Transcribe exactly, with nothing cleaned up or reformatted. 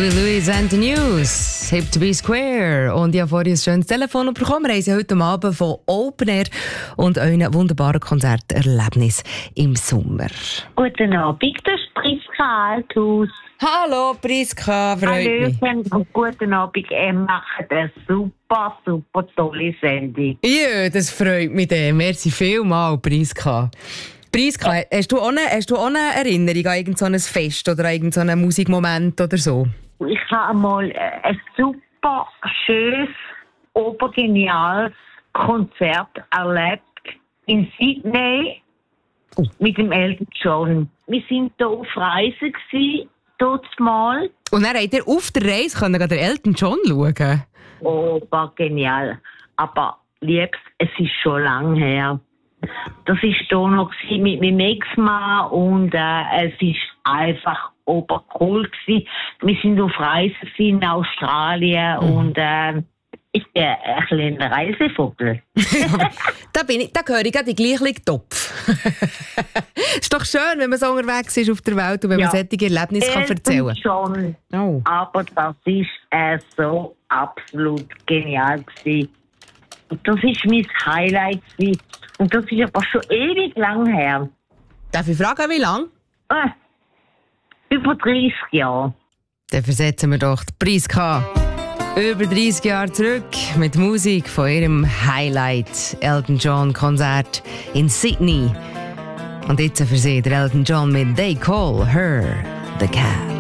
Louis Louis and the News, Hip to be Square. Und ich habe vorhin ein schönes Telefon bekommen. Wir haben sie heute Abend von Open Air und einem wunderbaren Konzerterlebnis im Sommer. Guten Abend, das ist Priska Althaus. Hallo Priska, freut mich. Hallöchen und guten Abend. Ihr macht eine super, super tolle Sendung. Ja, das freut mich. Merci vielmals, Priska. Priska, hast du auch eine, hast du auch eine Erinnerung an irgendein Fest oder an irgendeinen Musikmoment oder so? Ich habe einmal ein super schönes, obergeniales Konzert erlebt in Sydney oh. mit dem Elton John. Wir waren hier auf Reise gewesen, dort mal. Und dann habt ihr auf der Reise können den Elton John schauen? Obergenial. Aber liebst, es ist schon lange her. Das war hier noch mit meinem Ex-Mann und äh, es war einfach obercool gewesen. Wir sind auf Reise in Australien mhm. und äh, ich bin ein kleiner Reisevogel. da, bin ich, da gehöre ich gerade in den gleichen Topf. Ist doch schön, wenn man so unterwegs ist auf der Welt und wenn ja. man solche Erlebnisse kann erzählen kann. Schon, oh. aber das war äh, so absolut genial gewesen. Und das war mein Highlight gewesen. Und das ist aber schon ewig lang her. Darf ich fragen, wie lang? Äh, über dreißig Jahre. Dann versetzen wir doch die Priska über dreißig Jahre zurück mit Musik von ihrem Highlight Elton John Konzert in Sydney. Und jetzt für sie der Elton John mit They Call Her the Cat.